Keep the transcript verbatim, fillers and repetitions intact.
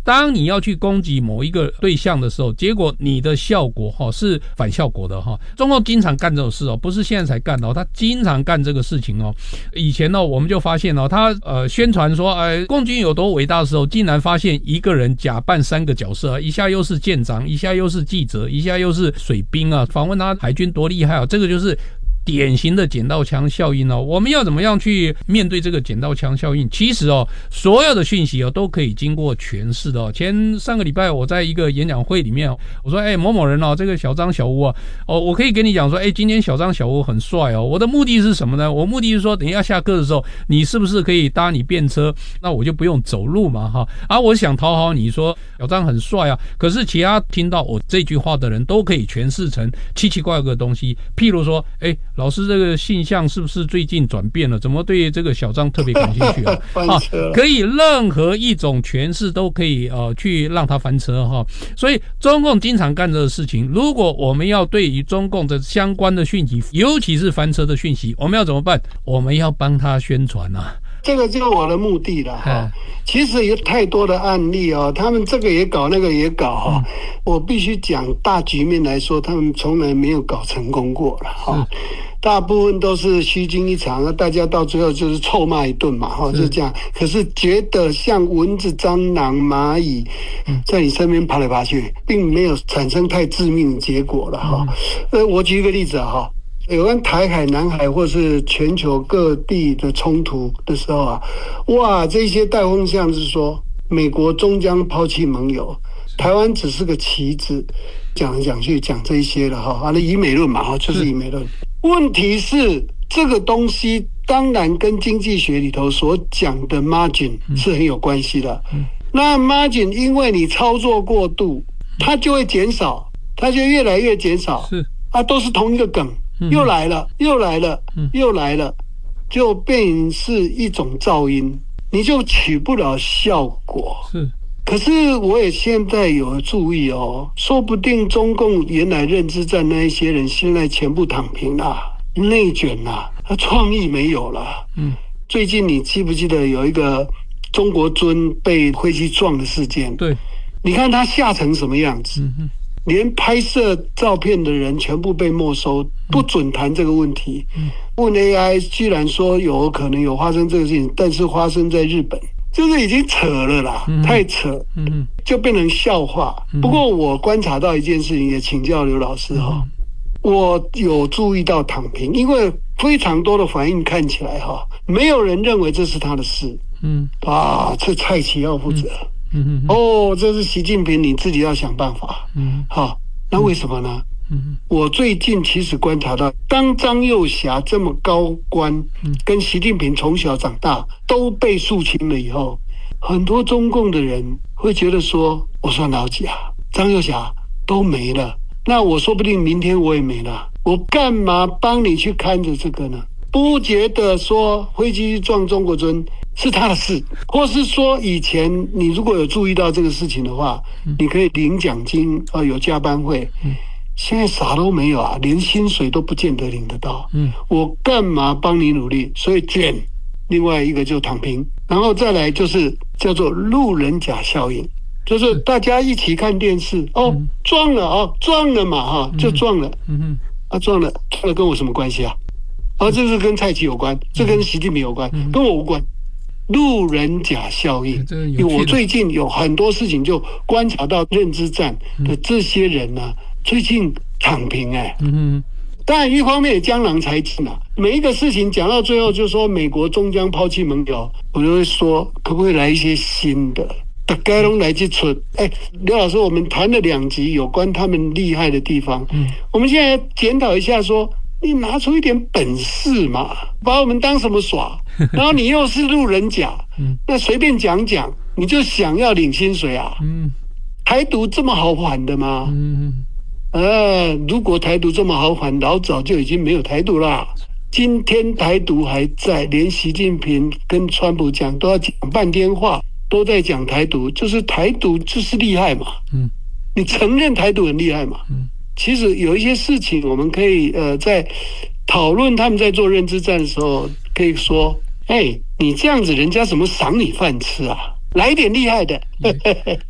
当你要去攻击某一个对象的时候，结果你的效果齁是反效果的齁。中共经常干这种事哦，不是现在才干的哦，他经常干这个事情哦。以前呢，我们就发现哦，他呃宣传说，呃，共军有多伟大的时候，竟然发现一个人假扮三个角色，一下又是舰长，一下又是记者，一下又是水兵啊，访问他海军多厉害啊，这个就是典型的剪刀墙效应哦。我们要怎么样去面对这个剪刀墙效应？其实哦，所有的讯息哦都可以经过诠释的哦。前上个礼拜我在一个演讲会里面，我说，哎，某某人哦，这个小张小吴啊，哦，我可以跟你讲说，哎，今天小张小吴很帅哦。我的目的是什么呢？我目的是说，等一下下课的时候，你是不是可以搭你便车？那我就不用走路嘛，哈。啊，我想讨好你说小张很帅啊，可是其他听到我这句话的人都可以诠释成奇奇怪怪的东西，譬如说，哎，老师这个性向是不是最近转变了？怎么对这个小张特别感兴趣啊？啊，可以任何一种诠释都可以呃去让他翻车哈。所以中共经常干这个事情。如果我们要对于中共的相关的讯息，尤其是翻车的讯息，我们要怎么办？我们要帮他宣传啊。 这个就是我的目的了哈。其实有太多的案例哦，他们这个也搞，那个也搞哈。嗯、我必须讲大局面来说，他们从来没有搞成功过了哈。大部分都是虚惊一场，大家到最后就是臭骂一顿嘛哈，就这样。可是觉得像蚊子、蟑螂、蚂蚁在你身边爬来爬去，并没有产生太致命的结果了哈。呃，我举一个例子哈。有关台海、南海或是全球各地的冲突的时候啊，哇，这些带风向是说美国终将抛弃盟友，台湾只是个棋子，讲来讲去讲这一些了哈，啊，那以美论嘛哈，就是以美论。问题是这个东西当然跟经济学里头所讲的 margin 是很有关系的。那 margin 因为你操作过度，它就会减少，它就越来越减少。是啊，都是同一个梗。又来了，又来了，又来了，就变成是一种噪音，你就起不了效果。是，可是我也现在有注意哦，说不定中共原来认知战那一些人，现在全部躺平了，内卷了，他创意没有了。嗯，最近你记不记得有一个中国尊被飞机撞的事件？对，你看他吓成什么样子？嗯，连拍摄照片的人全部被没收，不准谈这个问题。嗯、问 A I 居然说有可能有发生这个事情，但是发生在日本，就是已经扯了啦，嗯、太扯，嗯、就变成笑话。嗯、不过我观察到一件事情，也请教刘老师哈，嗯、我有注意到躺平，因为非常多的反应看起来哈，没有人认为这是他的事。嗯，啊，这蔡奇要负责。嗯嗯嗯、哦，这是习近平，你自己要想办法。嗯，好，那为什么呢？嗯，我最近其实观察到，当张又侠这么高官，嗯、跟习近平从小长大都被肃清了以后，很多中共的人会觉得说，我算老几啊？张又侠都没了，那我说不定明天我也没了，我干嘛帮你去看着这个呢？不觉得说飞机撞中国尊是他的事，或是说以前你如果有注意到这个事情的话，嗯、你可以领奖金，呃，有加班费。嗯、现在啥都没有啊，连薪水都不见得领得到。嗯，我干嘛帮你努力？所以卷，另外一个就躺平，然后再来就是叫做路人甲效应，就是大家一起看电视，哦，嗯、撞了哦，撞了嘛哈，就撞了。嗯哼，啊，撞了，撞了跟我什么关系啊？啊，这是跟蔡奇有关，这跟习近平有关，嗯、跟我无关。路人甲效应，因为我最近有很多事情就观察到认知战的这些人呢、啊，嗯、最近躺平哎、欸。嗯，当然一方面也江郎才尽啊，每一个事情讲到最后就说美国终将抛弃盟友，我就会说可不可以来一些新的？大家都来去出，哎，刘老师，我们谈了两集有关他们厉害的地方，嗯，我们现在检讨一下说。你拿出一点本事嘛，把我们当什么耍？然后你又是路人甲，那随便讲讲，你就想要领薪水啊？台独这么好还的吗？呃，如果台独这么好还，老早就已经没有台独啦。今天台独还在，连习近平跟川普讲都要讲半天话，都在讲台独，就是台独就是厉害嘛。嗯，你承认台独很厉害嘛？嗯。其实有一些事情，我们可以呃在讨论他们在做认知战的时候，可以说：“哎，你这样子，人家怎么赏你饭吃啊？来一点厉害的。”